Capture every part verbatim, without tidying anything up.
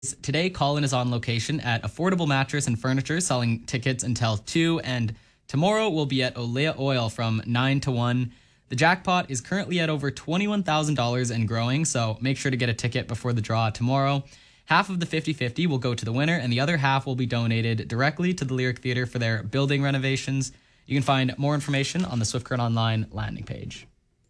Today, Colin is on location at Affordable Mattress and Furniture, selling tickets until two, and tomorrow we'll be at Olea Oil from nine to one. The jackpot is currently at over twenty-one thousand dollars and growing, so make sure to get a ticket before the draw tomorrow. Half of the fifty fifty will go to the winner, and the other half will be donated directly to the Lyric Theatre for their building renovations. You can find more information on the Swift Current Online landing page.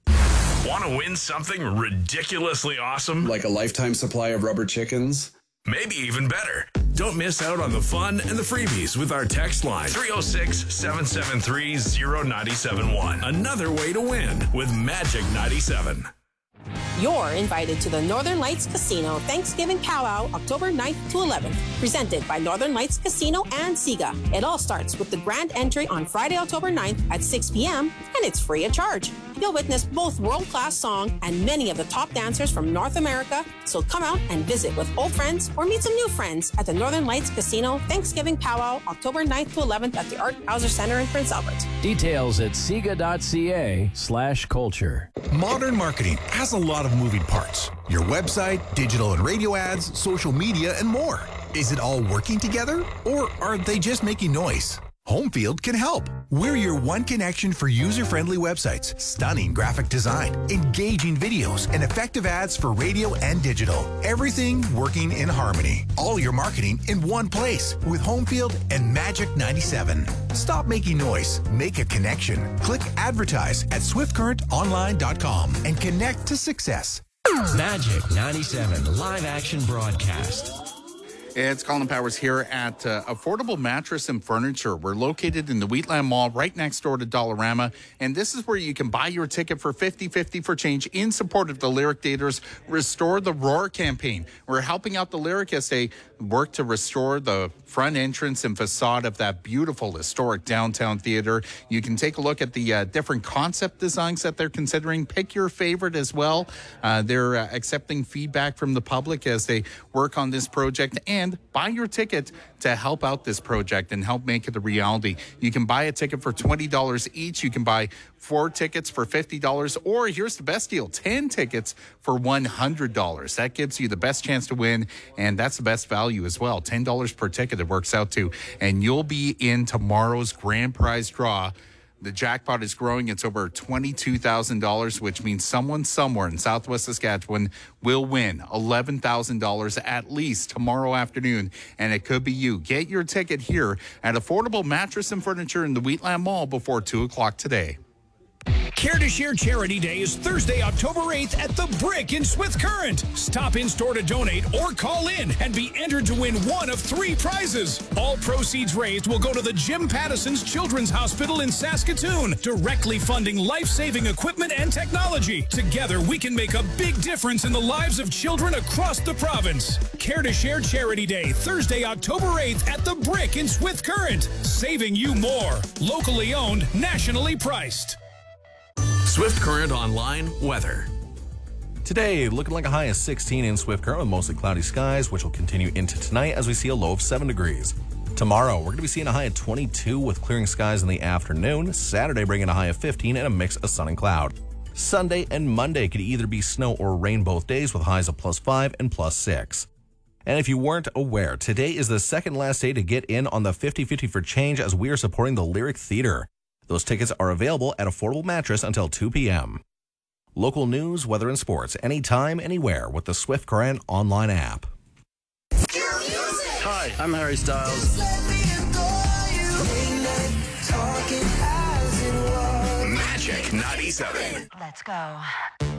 Want to win something ridiculously awesome? Like a lifetime supply of rubber chickens? Maybe even better. Don't miss out on the fun and the freebies with our text line three oh six, seven seven three, oh nine seven one. Another way to win with Magic ninety-seven. You're invited to the Northern Lights Casino Thanksgiving Powwow October ninth to eleventh, presented by Northern Lights Casino and SIGA. It all starts with the grand entry on Friday, October ninth at six p.m., and it's free of charge. You'll witness both world-class song and many of the top dancers from North America, so come out and visit with old friends or meet some new friends at the Northern Lights Casino Thanksgiving Powwow October ninth to eleventh at the Art Hauser Center in Prince Albert. Details at siga.ca slash culture. Modern marketing has a lot of moving parts. Your website, digital and radio ads, social media, and more. Is it all working together, or are they just making noise? Homefield can help. We're your one connection for user-friendly websites, stunning graphic design, engaging videos, and effective ads for radio and digital. Everything working in harmony. All your marketing in one place with Homefield and Magic ninety-seven. Stop making noise. Make a connection. Click advertise at swift current online dot com and connect to success. Magic ninety-seven live action broadcast. It's Colin Powers here at uh, Affordable Mattress and Furniture. We're located in the Wheatland Mall right next door to Dollarama, and this is where you can buy your ticket for fifty fifty for change in support of the Lyric Theatre's Restore the Roar campaign. We're helping out the Lyric as they work to restore the front entrance and facade of that beautiful historic downtown theater. You can take a look at the uh, different concept designs that they're considering. Pick your favorite as well. Uh, they're uh, accepting feedback from the public as they work on this project, and And buy your ticket to help out this project and help make it a reality. You can buy a ticket for twenty dollars each. You can buy four tickets for fifty dollars, or here's the best deal, ten tickets for one hundred dollars. That gives you the best chance to win, and that's the best value as well. ten dollars per ticket it works out to, and you'll be in tomorrow's grand prize draw. The jackpot is growing. It's over twenty-two thousand dollars, which means someone somewhere in Southwest Saskatchewan will win eleven thousand dollars at least tomorrow afternoon, and it could be you. Get your ticket here at Affordable Mattress and Furniture in the Wheatland Mall before two o'clock today. Care to Share Charity Day is Thursday, October eighth at The Brick in Swift Current. Stop in store to donate or call in and be entered to win one of three prizes. All proceeds raised will go to the Jim Pattison's Children's Hospital in Saskatoon, directly funding life-saving equipment and technology. Together, we can make a big difference in the lives of children across the province. Care to Share Charity Day, Thursday, October eighth at The Brick in Swift Current. Saving you more. Locally owned, nationally priced. Swift Current Online weather. Today, looking like a high of sixteen in Swift Current with mostly cloudy skies, which will continue into tonight as we see a low of seven degrees. Tomorrow, we're going to be seeing a high of twenty-two with clearing skies in the afternoon. Saturday, bringing a high of fifteen and a mix of sun and cloud. Sunday and Monday could either be snow or rain both days with highs of plus five and plus six. And if you weren't aware, today is the second last day to get in on the fifty fifty for change as we are supporting the Lyric Theatre. Those tickets are available at Affordable Mattress until two p.m. Local news, weather, and sports anytime, anywhere with the Swift Current online app. Hi, I'm Harry Styles. Magic ninety-seven. Let's go.